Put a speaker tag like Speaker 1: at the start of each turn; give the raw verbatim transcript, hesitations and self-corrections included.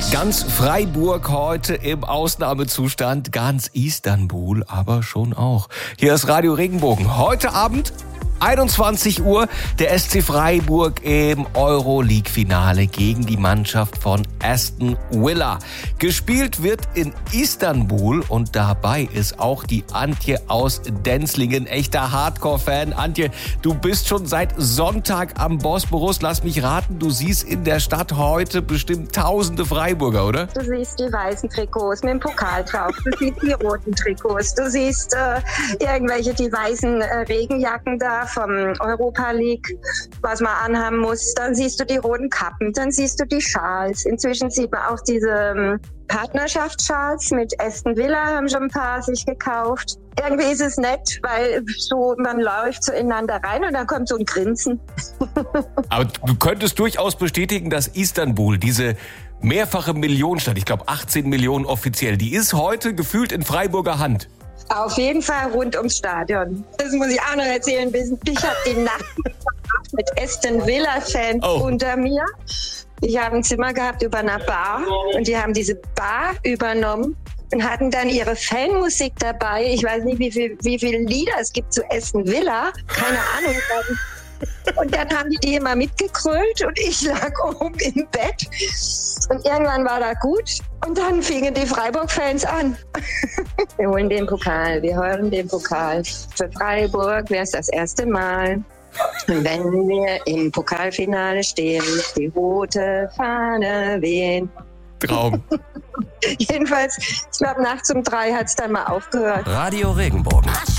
Speaker 1: Ganz Freiburg heute im Ausnahmezustand, ganz Istanbul aber schon auch. Hier ist Radio Regenbogen. Heute Abend einundzwanzig Uhr, der S C Freiburg im Euroleague-Finale gegen die Mannschaft von Aston Villa. Gespielt wird in Istanbul und dabei ist auch die Antje aus Denzlingen, echter Hardcore-Fan. Antje, du bist schon seit Sonntag am Bosporus. Lass mich raten, du siehst in der Stadt heute bestimmt tausende Freiburger, oder?
Speaker 2: Du siehst die weißen Trikots mit dem Pokal drauf, du siehst die roten Trikots, du siehst äh, irgendwelche, die weißen äh, Regenjacken da vom Europa League, was man anhaben muss. Dann siehst du die roten Kappen, dann siehst du die Schals. Inzwischen sieht man auch diese ähm, Partnerschaftsschals mit Aston Villa, haben schon ein paar sich gekauft. Irgendwie ist es nett, weil so man läuft so ineinander rein und dann kommt so ein Grinsen.
Speaker 1: Aber du könntest durchaus bestätigen, dass Istanbul, diese mehrfache Millionenstadt, ich glaube achtzehn Millionen offiziell, die ist heute gefühlt in Freiburger Hand.
Speaker 2: Auf jeden Fall rund ums Stadion. Das muss ich auch noch erzählen. Ich habe die Nacht mit Aston Villa-Fans oh. unter mir. Ich habe ein Zimmer gehabt über einer Bar und die haben diese Bar übernommen und hatten dann ihre Fanmusik dabei. Ich weiß nicht, wie viel, wie viele Lieder es gibt zu Aston Villa. Keine Ahnung. Und dann haben die die immer mitgekrölt und ich lag oben im Bett. Und irgendwann war das gut. Und dann fingen die Freiburg-Fans an. Wir holen den Pokal, wir hören den Pokal. Für Freiburg wäre es das erste Mal. Und wenn wir im Pokalfinale stehen, die rote Fahne wehen.
Speaker 1: Traum.
Speaker 2: Jedenfalls, ich glaube, nachts um drei hat es dann mal aufgehört.
Speaker 3: Radio Regenbogen.